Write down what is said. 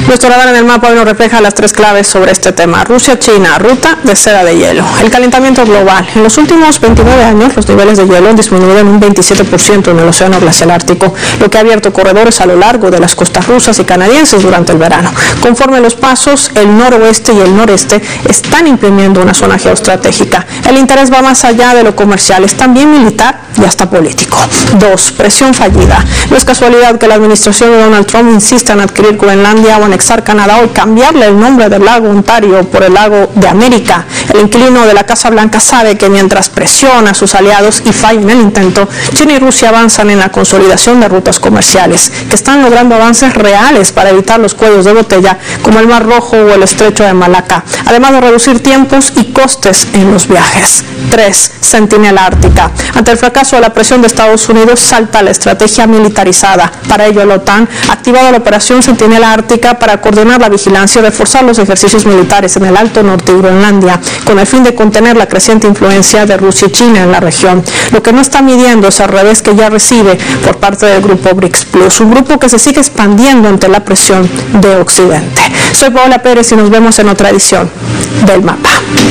Nuestro radar en el mapa hoy nos refleja las tres claves sobre este tema. Rusia-China, ruta de seda de hielo. El calentamiento global. En los últimos 29 años, los niveles de hielo han disminuido en un 27% en el océano glacial ártico, lo que ha abierto corredores a lo largo de las costas rusas y canadienses durante el verano. Conforme los pasos, el noroeste y el noreste están imprimiendo una zona geoestratégica. El interés va más allá de lo comercial, es también militar y hasta político. 2. Presión fallida. No es casualidad que la administración de Donald Trump insista en adquirir Groenlandia o anexar Canadá o cambiarle el nombre del lago Ontario por el lago de América. El inquilino de la Casa Blanca sabe que mientras presiona a sus aliados y falla en el intento, China y Rusia avanzan en la consolidación de rutas comerciales, que están logrando avances reales para evitar los cuellos de botella como el Mar Rojo o el Estrecho de Malaca, además de reducir tiempos y costes en los viajes. 3. Centinela Ártica. Ante el fracaso de la presión de Estados Unidos, salta la estrategia militarizada. Para ello, la OTAN ha activado la operación Centinela Ártica para coordinar la vigilancia y reforzar los ejercicios militares en el Alto Norte y Groenlandia, con el fin de contener la creciente influencia de Rusia y China en la región. Lo que no está midiendo es el revés que ya recibe por parte del grupo BRICS Plus, un grupo que se sigue expandiendo ante la presión de Occidente. Soy Paola Pérez y nos vemos en otra edición del Mapa.